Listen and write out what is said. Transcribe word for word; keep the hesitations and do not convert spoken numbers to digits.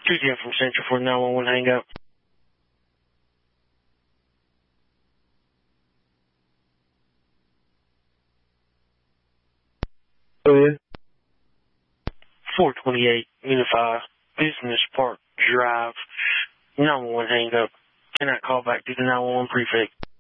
two ten from Central for the nine one one hang up. Oh, yeah? four twenty-eight Unify Business Park Drive, nine one one hang up. Cannot call back to the nine one one prefix.